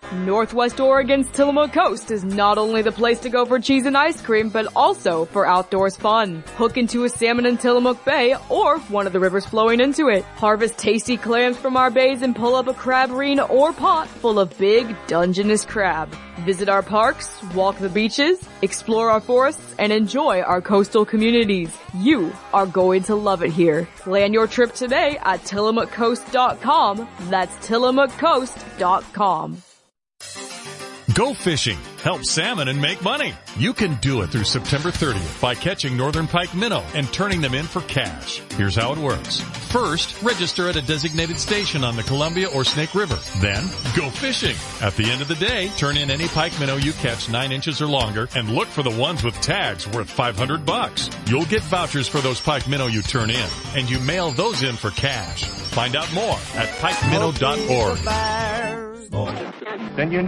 Northwest Oregon's Tillamook Coast is not only the place to go for cheese and ice cream, but also for outdoors fun. Hook into a salmon in Tillamook Bay or one of the rivers flowing into it. Harvest tasty clams from our bays and pull up a crabberine or pot full of big Dungeness crab. Visit our parks, walk the beaches, explore our forests, and enjoy our coastal communities. You are going to love it here. Plan your trip today at TillamookCoast.com. That's TillamookCoast.com. Go fishing. Help salmon and make money. You can do it through September 30th by catching northern pike minnow and turning them in for cash. Here's how it works. First, register at a designated station on the Columbia or Snake River. Then, go fishing. At the end of the day, turn in any pike minnow you catch 9 inches or longer and look for the ones with tags worth $500. You'll get vouchers for those pike minnow you turn in, and you mail those in for cash. Find out more at pikeminnow.org. Then you